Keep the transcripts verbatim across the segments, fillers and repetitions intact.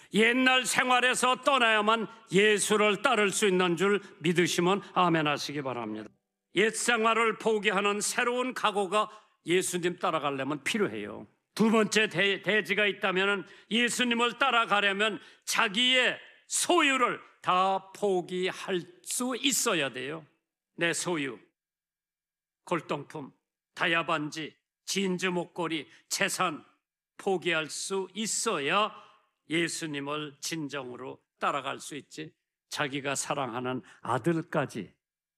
옛날 생활에서 떠나야만 예수를 따를 수 있는 줄 믿으시면 아멘 하시기 바랍니다. 옛 생활을 포기하는 새로운 각오가 예수님 따라가려면 필요해요. 두 번째 대, 대지가 있다면 예수님을 따라가려면 자기의 소유를 다 포기할 수 있어야 돼요. 내 소유, 골동품, 다야반지, 진주 목걸이, 재산 포기할 수 있어야 예수님을 진정으로 따라갈 수 있지. 자기가 사랑하는 아들까지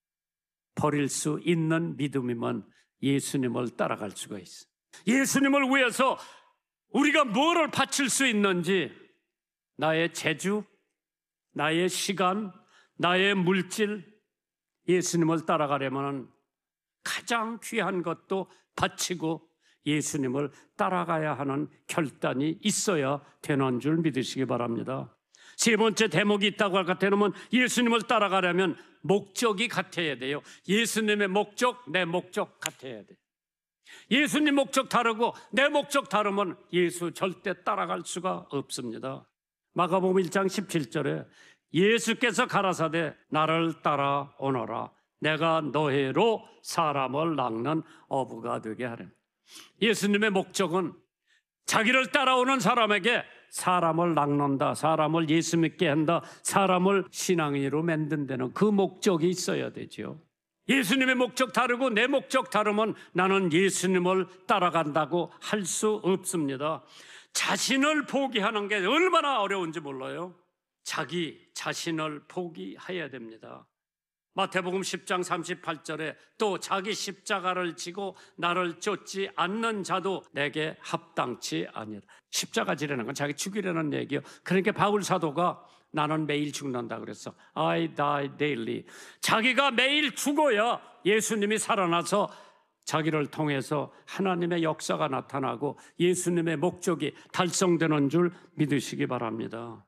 버릴 수 있는 믿음이면 예수님을 따라갈 수가 있어. 예수님을 위해서 우리가 뭐를 바칠 수 있는지, 나의 재주, 나의 시간, 나의 물질, 예수님을 따라가려면 가장 귀한 것도 바치고 예수님을 따라가야 하는 결단이 있어야 되는 줄 믿으시기 바랍니다. 세 번째 대목이 있다고 할 것 같으면 예수님을 따라가려면 목적이 같아야 돼요. 예수님의 목적, 내 목적 같아야 돼요. 예수님 목적 다르고 내 목적 다르면 예수 절대 따라갈 수가 없습니다. 마가복음 일 장 십칠 절에 예수께서 가라사대 나를 따라오너라 내가 너희로 사람을 낚는 어부가 되게 하리라. 예수님의 목적은 자기를 따라오는 사람에게 사람을 낚는다, 사람을 예수 믿게 한다, 사람을 신앙인으로 만든다는 그 목적이 있어야 되죠. 예수님의 목적 다르고 내 목적 다르면 나는 예수님을 따라간다고 할 수 없습니다. 자신을 포기하는 게 얼마나 어려운지 몰라요. 자기 자신을 포기해야 됩니다. 마태복음 십 장 삼십팔 절에 또 자기 십자가를 지고 나를 쫓지 않는 자도 내게 합당치 아니라. 십자가 지라는 건 자기 죽이려는 얘기예요. 그러니까 바울 사도가 나는 매일 죽는다 그랬어. I die daily. 자기가 매일 죽어야 예수님이 살아나서 자기를 통해서 하나님의 역사가 나타나고 예수님의 목적이 달성되는 줄 믿으시기 바랍니다.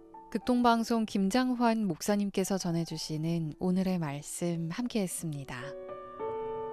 극동방송 김장환 목사님께서 전해주시는 오늘의 말씀 함께했습니다.